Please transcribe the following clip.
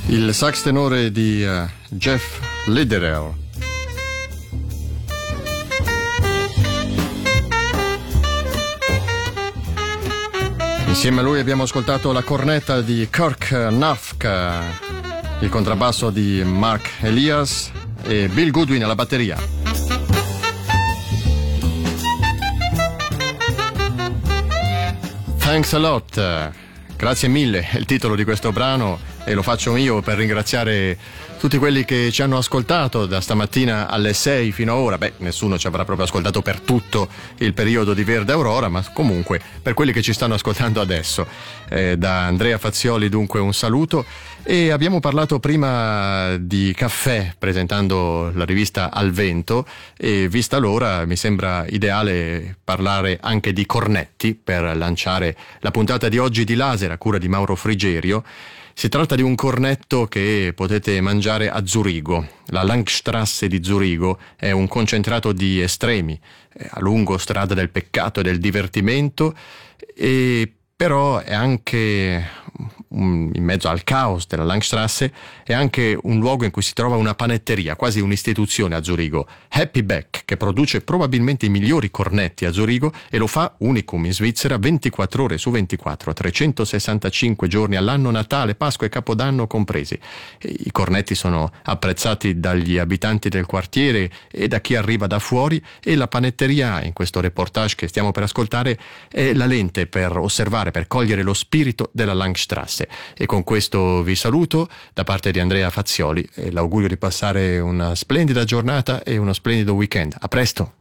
Il sax tenore di Jeff Lederer. Insieme a lui abbiamo ascoltato la cornetta di Kirk Nufk, il contrabbasso di Mark Elias e Bill Goodwin alla batteria. Thanks a lot. Grazie mille è il titolo di questo brano e lo faccio io per ringraziare tutti quelli che ci hanno ascoltato da stamattina alle 6 fino a ora. Nessuno ci avrà proprio ascoltato per tutto il periodo di Verde Aurora, ma comunque per quelli che ci stanno ascoltando adesso. Da Andrea Fazioli dunque un saluto, e abbiamo parlato prima di caffè presentando la rivista Al Vento, e vista l'ora mi sembra ideale parlare anche di cornetti per lanciare la puntata di oggi di Laser a cura di Mauro Frigerio. Si tratta di un cornetto che potete mangiare a Zurigo. La Langstrasse di Zurigo è un concentrato di estremi, a lungo strada del peccato e del divertimento, e però è anche in mezzo al caos della Langstrasse, è anche un luogo in cui si trova una panetteria, quasi un'istituzione a Zurigo, Happy Back, che produce probabilmente i migliori cornetti a Zurigo e lo fa unicum in Svizzera 24 ore su 24, 365 giorni all'anno, Natale, Pasqua e Capodanno compresi. I cornetti sono apprezzati dagli abitanti del quartiere e da chi arriva da fuori, e la panetteria, in questo reportage che stiamo per ascoltare, è la lente per osservare, per cogliere lo spirito della Langstrasse. E con questo vi saluto da parte di Andrea Fazioli e l'augurio di passare una splendida giornata e uno splendido weekend. A presto!